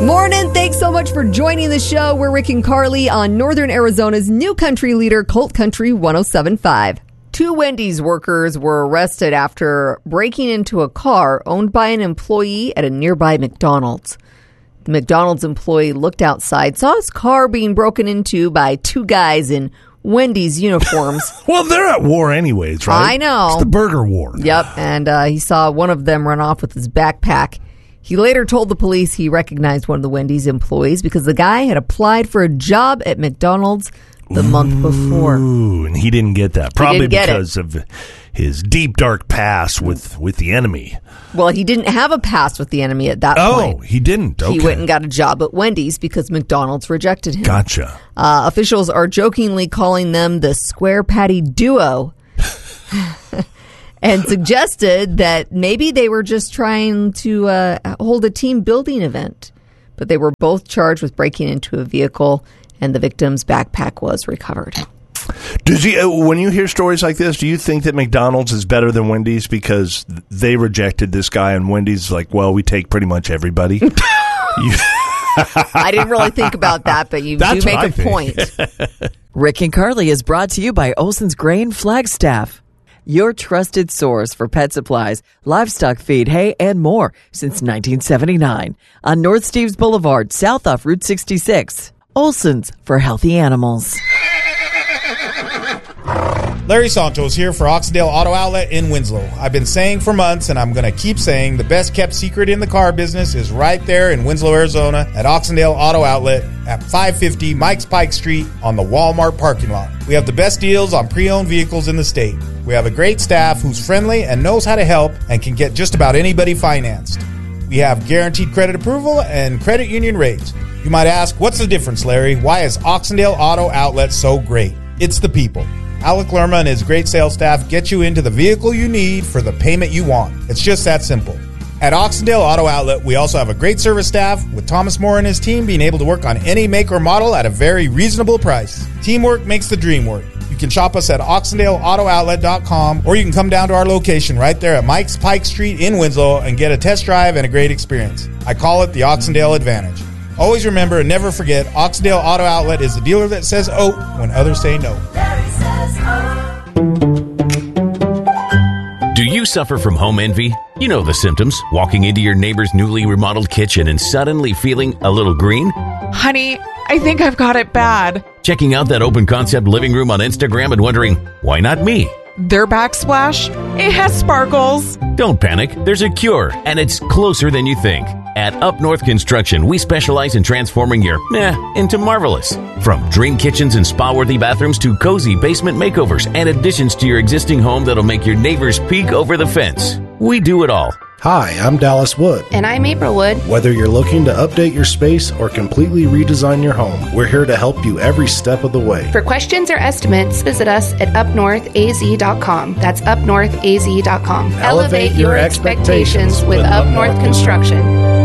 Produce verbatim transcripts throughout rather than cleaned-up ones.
Morning. Thanks so much for joining the show. We're Rick and Carly on Northern Arizona's new country leader, Colt Country one oh seven point five. Two Wendy's workers were arrested after breaking into a car owned by an employee at a nearby McDonald's. The McDonald's employee looked outside, saw his car being broken into by two guys in Wendy's uniforms. Well, they're at war anyways, right? I know. It's the burger war. Yep, and uh, he saw one of them run off with his backpack. He later told the police he recognized one of the Wendy's employees because the guy had applied for a job at McDonald's the Ooh, month before. And he didn't get that. Probably didn't get because it. of his deep, dark past with, with the enemy. Well, he didn't have a past with the enemy at that oh, point. Oh, he didn't. Okay. He went and got a job at Wendy's because McDonald's rejected him. Gotcha. Uh, officials are jokingly calling them the Square Patty Duo. And suggested that maybe they were just trying to uh, hold a team building event. But they were both charged with breaking into a vehicle, and the victim's backpack was recovered. Does he, uh, when you hear stories like this, do you think that McDonald's is better than Wendy's because they rejected this guy, and Wendy's like, well, we take pretty much everybody? you- I didn't really think about that, but you That's do make what I a think. point. Rick and Carly is brought to you by Olson's Grain Flagstaff, your trusted source for pet supplies, livestock feed, hay, and more since nineteen seventy-nine. On North Steves Boulevard, south off Route sixty-six. Olson's for healthy animals. Larry Santos here for Oxendale Auto Outlet in Winslow. I've been saying for months, and I'm going to keep saying, the best kept secret in the car business is right there in Winslow, Arizona at Oxendale Auto Outlet at five fifty Mike's Pike Street on the Walmart parking lot. We have the best deals on pre-owned vehicles in the state. We have a great staff who's friendly and knows how to help and can get just about anybody financed. We have guaranteed credit approval and credit union rates. You might ask, what's the difference, Larry? Why is Oxendale Auto Outlet so great? It's the people. Alec Lerma and his great sales staff get you into the vehicle you need for the payment you want. It's just that simple. At Oxendale Auto Outlet, we also have a great service staff with Thomas Moore and his team being able to work on any make or model at a very reasonable price. Teamwork makes the dream work. You can shop us at oxendale auto outlet dot com, or you can come down to our location right there at Mike's Pike Street in Winslow and get a test drive and a great experience. I call it the Oxendale Advantage. Always remember and never forget, Oxendale Auto Outlet is the dealer that says "oh" when others say no. Do you suffer from home envy? You know the symptoms. Walking into your neighbor's newly remodeled kitchen and suddenly feeling a little green? Honey, I think I've got it bad. Checking out that open concept living room on Instagram and wondering, why not me? Their backsplash? It has sparkles. Don't panic. There's a cure, and it's closer than you think. At Up North Construction, we specialize in transforming your meh into marvelous. From dream kitchens and spa-worthy bathrooms to cozy basement makeovers and additions to your existing home that'll make your neighbors peek over the fence. We do it all. Hi, I'm Dallas Wood. And I'm April Wood. Whether you're looking to update your space or completely redesign your home, we're here to help you every step of the way. For questions or estimates, visit us at up north a z dot com. That's up north a z dot com. Elevate your expectations with Up North Construction.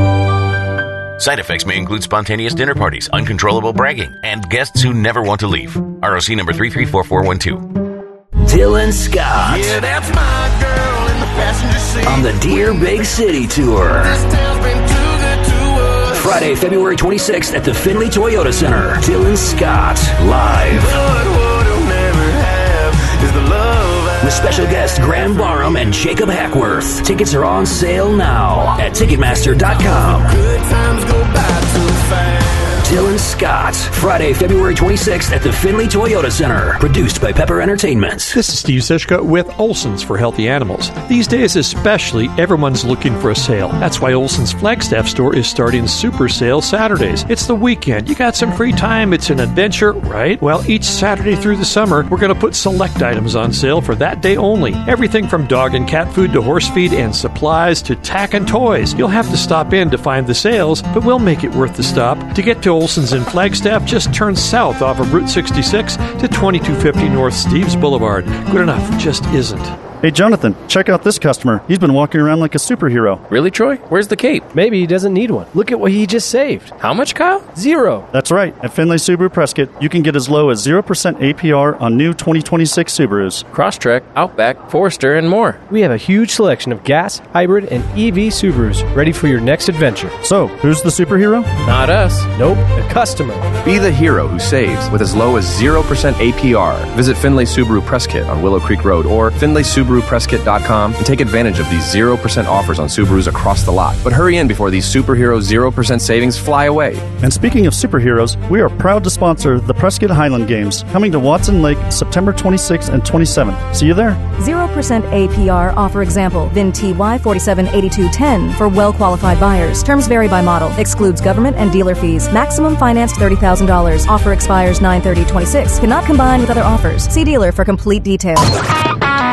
Side effects may include spontaneous dinner parties, uncontrollable bragging, and guests who never want to leave. R O C number three three four four one two. Dylan Scott. Yeah, that's my girl in the passenger seat. On the Dear Big City Tour. This town's been too good to us. Friday, February twenty-sixth at the Findlay Toyota Center. Dylan Scott, live. But what I'll never have is the love I With special guests Graham Barham and Jacob Hackworth. Tickets are on sale now at Ticketmaster dot com. Good times go by too fast. Dylan Scott, Friday, February twenty-sixth at the Findlay Toyota Center. Produced by Pepper Entertainment. This is Steve Sischka with Olson's for Healthy Animals. These days especially, everyone's looking for a sale. That's why Olson's Flagstaff store is starting Super Sale Saturdays. It's the weekend. You got some free time. It's an adventure, right? Well, each Saturday through the summer, we're going to put select items on sale for that day only. Everything from dog and cat food to horse feed and supplies to tack and toys. You'll have to stop in to find the sales, but we'll make it worth the stop. To get to Olson's in Flagstaff, just turn south off of Route sixty-six to twenty-two fifty North Steves Boulevard. Good enough just isn't. Hey, Jonathan, check out this customer. He's been walking around like a superhero. Really, Troy? Where's the cape? Maybe he doesn't need one. Look at what he just saved. How much, Kyle? Zero. That's right. At Finley Subaru Prescott, you can get as low as zero percent A P R on new twenty twenty-six Subarus. Crosstrek, Outback, Forester, and more. We have a huge selection of gas, hybrid, and E V Subarus ready for your next adventure. So, who's the superhero? Not us. Nope, the customer. Be the hero who saves with as low as zero percent A P R. Visit Finley Subaru Prescott on Willow Creek Road or finley subaru prescott dot com and take advantage of these zero percent offers on Subarus across the lot. But hurry in before these superhero zero percent savings fly away. And speaking of superheroes, we are proud to sponsor the Prescott Highland Games, coming to Watson Lake September twenty-sixth and twenty-seventh. See you there. zero percent A P R offer example, V I N T Y forty-seven eighty-two ten for well-qualified buyers. Terms vary by model. Excludes government and dealer fees. Maximum financed thirty thousand dollars. Offer expires nine thirty twenty-six. Cannot combine with other offers. See dealer for complete details.